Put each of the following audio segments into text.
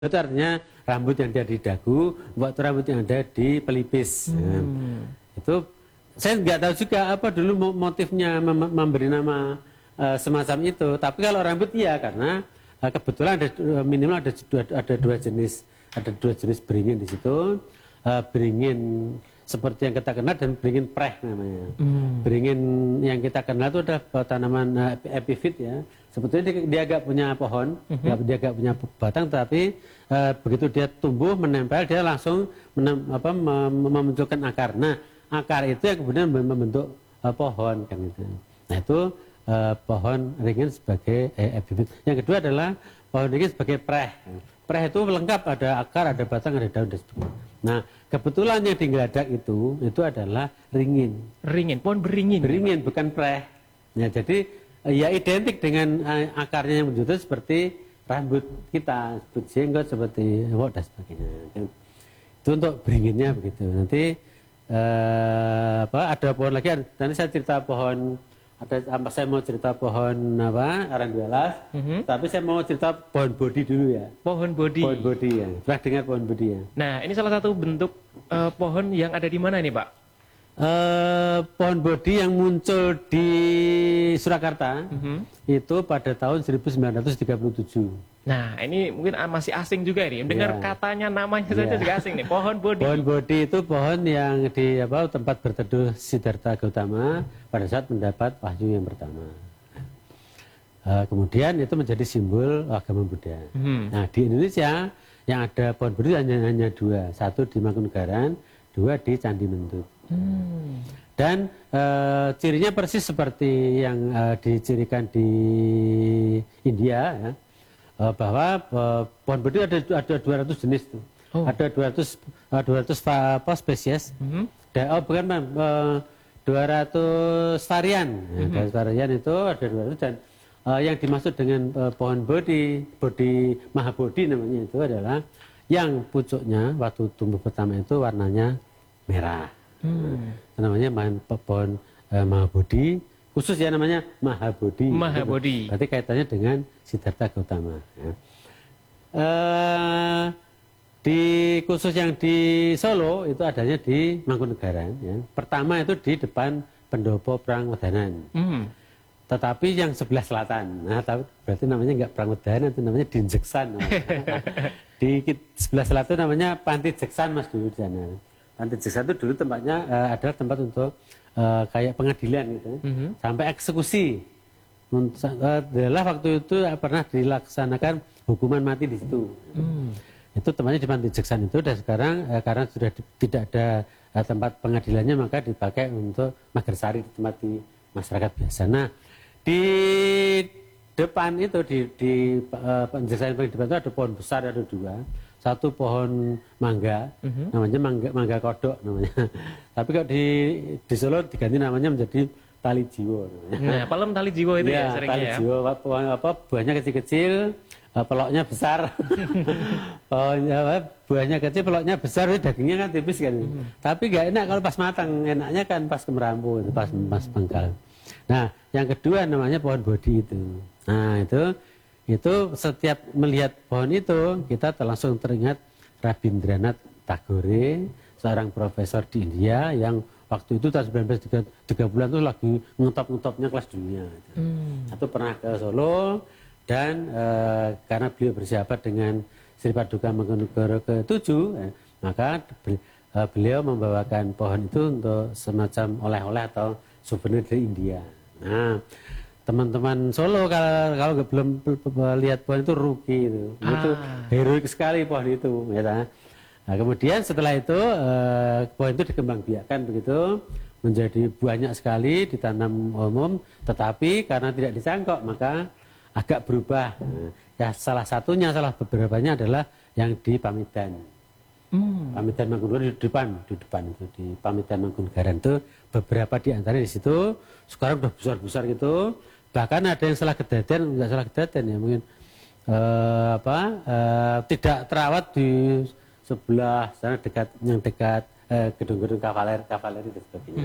itu artinya rambut yang ada di dagu, waktu rambut yang ada di pelipis. Itu saya nggak tahu juga apa dulu motifnya memberi nama semacam itu. Tapi kalau rambut iya karena kebetulan ada minimal ada dua jenis beringin di situ. Beringin seperti yang kita kenal dan beringin preh namanya. Beringin yang kita kenal itu adalah tanaman epifit ya. Sebetulnya dia agak punya pohon, dia agak punya batang, tapi begitu dia tumbuh menempel dia langsung memunculkan akar. Nah akar itu yang kemudian membentuk pohon kan itu. Nah itu pohon ringin sebagai epifit. Yang kedua adalah pohon ringin sebagai preh. Preh itu lengkap, ada akar, ada batang, ada daun dan sebagainya. Nah kebetulan yang di Geladak itu adalah ringin. Ringin, pohon beringin. Beringin bukan preh. Ya jadi ya identik dengan akarnya yang menjutut seperti rambut kita, seperti jenggot, seperti wok dan sebagainya. Itu untuk beringinnya begitu. Nanti ada pohon lagi. Nanti saya cerita pohon. Saya mau cerita pohon aranjuelas, tapi saya mau cerita pohon bodi dulu ya. Pohon bodi. Pohon bodi ya. Pernah dengar pohon bodi ya? Nah, ini salah satu bentuk pohon yang ada di mana ini, Pak? Pohon bodi yang muncul di Surakarta itu pada tahun 1937. Nah, ini mungkin masih asing juga ini. Dengar katanya namanya saja juga asing nih. Pohon bodi. Pohon bodi itu pohon yang di tempat berteduh Siddhartha Gautama pada saat mendapat wahyu yang pertama. Kemudian itu menjadi simbol agama Buddha. Nah, di Indonesia yang ada pohon bodi hanya dua. Satu di Mangkunegaran, dua di Candi Mentut. Dan cirinya persis seperti yang dicirikan di India ya. Bahwa pohon bodi ada 200 jenis tuh. Ada 200 spesies. 200 varian. Dari varian itu ada 200 dan yang dimaksud dengan pohon bodi mahabodi namanya itu adalah yang pucuknya waktu tumbuh pertama itu warnanya merah. Namanya pohon mahabodi. Khusus ya namanya Mahabodi. Mahabodi. Berarti kaitannya dengan Siddhartha Gautama. Ya. Di khusus yang di Solo itu adanya di Mangkunegaran. Ya. Pertama itu di depan pendopo Perang Wedanan. Tetapi yang sebelah selatan. Nah, berarti namanya nggak Perang Wedanan, itu namanya Dinjeksan. Di sebelah selatan namanya Panti Jeksan Mas dulu di sana. Panti Jeksan itu dulu tempatnya adalah tempat untuk kayak pengadilan gitu, sampai eksekusi. Adalah waktu itu pernah dilaksanakan hukuman mati di situ. Itu tempatnya di Panti Jeksan itu, dan sekarang karena sudah tidak ada tempat pengadilannya maka dipakai untuk Magersari, di tempat di masyarakat biasa. Nah di depan itu di Jeksan paling depan itu ada pohon besar, ada dua. Satu pohon mangga, namanya mangga kodok namanya. Tapi kalau di Solo diganti namanya menjadi tali jiwo. Nah, palem tali jiwo itu ya seringnya tali ya. Jiwo, buahnya kecil-kecil, peloknya besar. Buahnya kecil, peloknya besar, dagingnya kan tipis kan. Tapi nggak enak kalau pas matang, enaknya kan pas kemerampu, pas pengkal. Nah, yang kedua namanya pohon bodi itu. Nah, itu setiap melihat pohon itu kita langsung teringat Rabindranath Tagore, seorang profesor di India yang waktu itu tahun 1930 itu lagi ngetop-ngetopnya kelas dunia. Itu pernah ke Solo dan karena beliau bersahabat dengan Sri Paduka Mangkunegara ke-7, maka beliau membawakan pohon itu untuk semacam oleh-oleh atau souvenir dari India. Nah, teman-teman Solo kalau belum lihat pohon itu rugi itu heroik sekali pohon itu ya. Nah, kemudian setelah itu pohon itu dikembangbiakkan begitu menjadi banyak sekali ditanam umum, tetapi karena tidak dicangkok maka agak berubah. Ya salah beberapanya adalah yang di Pamidan. Pamidan Mangkunegaran di depan itu di Pamidan Mangkunegaran itu beberapa di antaranya di situ sekarang udah besar-besar gitu. Bahkan ada yang salah kedaden, nggak salah kedaden ya mungkin tidak terawat di sebelah sana dekat gedung-gedung kavaleri dan sebagainya.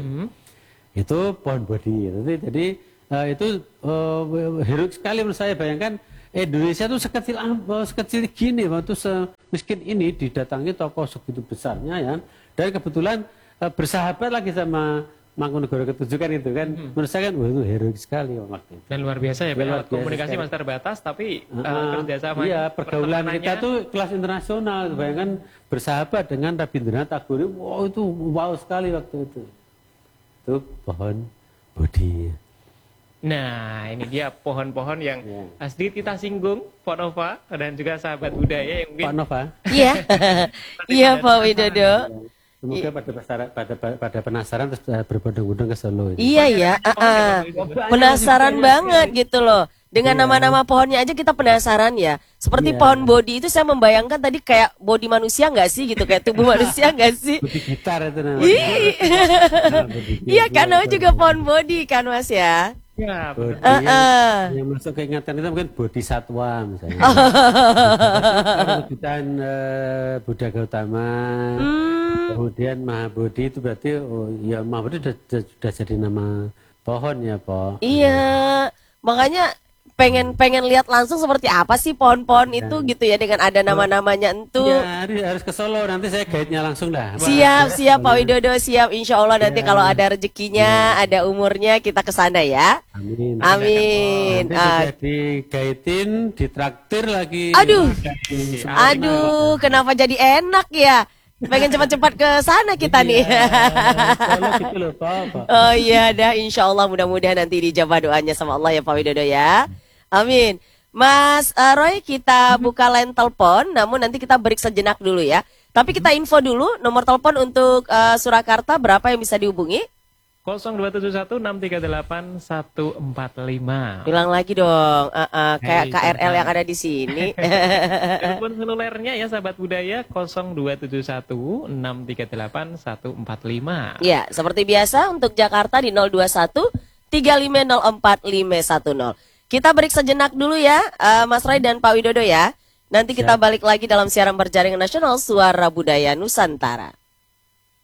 Itu pohon bodi. Jadi itu heroik sekali menurut saya. Bayangkan Indonesia tuh sekecil gini, waktu semiskin ini didatangi tokoh segitu besarnya ya, dan kebetulan bersahabat lagi sama Mangkunegara ke-7 kan itu kan, menurut saya kan wah itu heroik sekali waktu itu. Dan luar biasa ya, Pak. Luar biasa Komunikasi sekali. masih terbatas, tapi kerjasama. Iya, pergaulan kita tuh kelas internasional. Bayangkan bersahabat dengan Rabindranath Tagore, wow itu wow sekali waktu itu. Itu pohon bodi. Nah, ini dia pohon-pohon yang sedikit kita singgung, Pak Nova dan juga sahabat budaya yang Pak mungkin Nova. Iya. Iya Pak Widodo. Semoga pada penasaran terus berbondong-bondong ke Solo. Iya ya, penasaran banget gitu loh. Dengan nama-nama pohonnya aja kita penasaran ya. Seperti pohon bodi itu saya membayangkan tadi kayak bodi manusia nggak sih gitu, kayak tubuh manusia nggak sih? Bodi gitar itu namanya. Iya kan, namanya juga pohon bodi kan Mas ya. ya, Bodi yang masuk ke ingatan itu mungkin bodi satwa misalnya. Kemudian Buddha Gautama. Kemudian Mahabodhi itu berarti ya Mahabodhi sudah jadi nama pohon ya, Po. Iya, makanya pengen lihat langsung seperti apa sih pohon-pohon itu gitu ya, dengan ada nama-namanya entu. Ya, harus ke Solo, nanti saya guide-nya langsung dah. Siap Pak Widodo, siap. Insya Allah nanti kalau ada rezekinya, ada umurnya kita ke sana ya. Amin. Amin. Nanti sudah di-guide-in, ditraktir lagi. Aduh, kenapa jadi enak ya? Pengen cepat-cepat ke sana kita nih. Solo gitu loh, Po. Oh iya dah, insya Allah mudah-mudahan nanti dijawab doanya sama Allah ya Pak Widodo ya. Amin. Mas Roy, kita buka line telepon, namun nanti kita break sejenak dulu ya. Tapi kita info dulu nomor telepon untuk Surakarta berapa yang bisa dihubungi? 02716381145. Bilang lagi dong, kayak KRL yang ada di sini. Telepon selulernya ya sahabat budaya 02716381145. Ya, seperti biasa untuk Jakarta di 021 3504510. Kita break sejenak dulu ya, Mas Roy dan Pak Widodo ya. Nanti kita balik lagi dalam siaran berjaringan nasional Suara Budaya Nusantara.